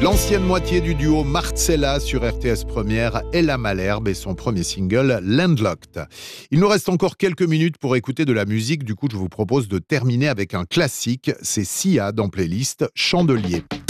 L'ancienne moitié du duo Marcella sur RTS Première, Ella Malherbe et son premier single Landlocked. Il nous reste encore quelques minutes pour écouter de la musique, du coup je vous propose de terminer avec un classique, c'est Sia dans Playlist, Chandelier.